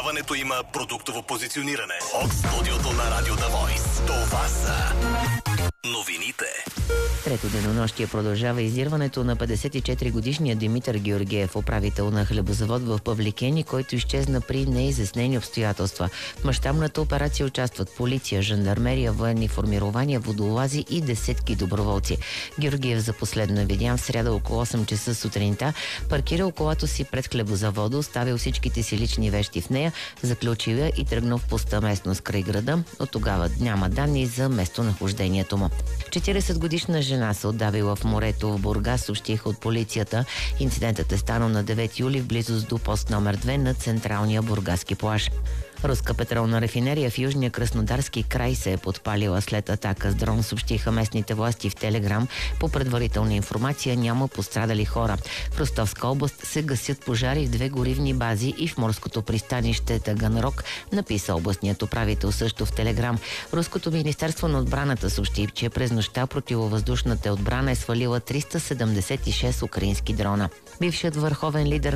Предаването има продуктово позициониране. От студиото на Радио The Voice. Това са новините. Трето денонощие продължава издирването на 54-годишния Димитър Георгиев, управител на хлебозавод в Павликени, който изчезна при неизяснени обстоятелства. В мащабната операция участват полиция, жандармерия, военни формирования, водолази и десетки доброволци. Георгиев за последно е видян в сряда около 8 часа сутринта, паркирал колата си пред хлебозавода, оставил всичките си лични вещи в нея, заключил я и тръгнал в пуста местност край града. От тогава няма данни за местонахождението му. 40-годишна жена се отдавила в морето в Бургас, съобщиха от полицията. Инцидентът е станал на 9 юли в близост до пост номер 2 на централния бургаски плаж. Руска петролна рафинерия в Южния Краснодарски край се е подпалила след атака с дрон, съобщиха местните власти в Телеграм. По предварителна информация няма пострадали хора. В Ростовска област се гасят пожари в 2 горивни бази и в морското пристанище Таганрог, написа областният управител също в Телеграм. Руското министерство на отбраната съобщи, че през нощта противовъздушната отбрана е свалила 376 украински дрона. Бившият върховен лидер